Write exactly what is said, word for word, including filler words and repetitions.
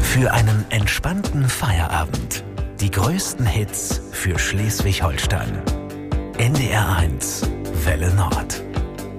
Für einen entspannten Feierabend. Die größten Hits für Schleswig-Holstein. N D R eins Welle Nord.